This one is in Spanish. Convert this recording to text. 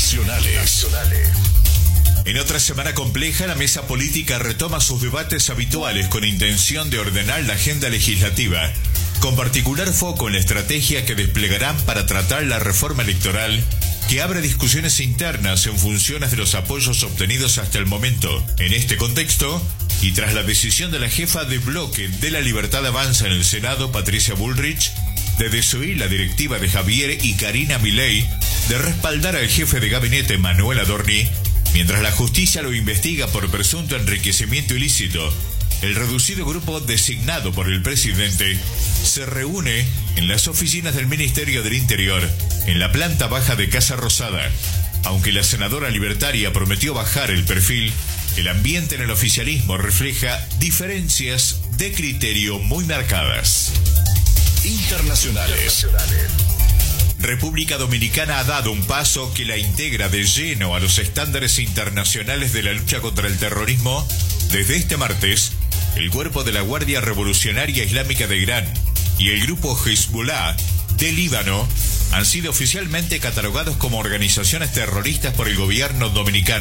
Nacionales. En otra semana compleja, la mesa política retoma sus debates habituales con intención de ordenar la agenda legislativa, con particular foco en la estrategia que desplegarán para tratar la reforma electoral, que abre discusiones internas en funciones de los apoyos obtenidos hasta el momento. En este contexto, y tras la decisión de la jefa de bloque de La Libertad Avanza en el Senado, Patricia Bullrich, de desoír la directiva de Javier y Karina Milei de respaldar al jefe de gabinete Manuel Adorni, mientras la justicia lo investiga por presunto enriquecimiento ilícito, el reducido grupo designado por el presidente se reúne en las oficinas del Ministerio del Interior, en la planta baja de Casa Rosada. Aunque la senadora libertaria prometió bajar el perfil, el ambiente en el oficialismo refleja diferencias de criterio muy marcadas. Internacionales. República Dominicana ha dado un paso que la integra de lleno a los estándares internacionales de la lucha contra el terrorismo. Desde este martes, el cuerpo de la Guardia Revolucionaria Islámica de Irán y el grupo Hezbollah de Líbano han sido oficialmente catalogados como organizaciones terroristas por el gobierno dominicano.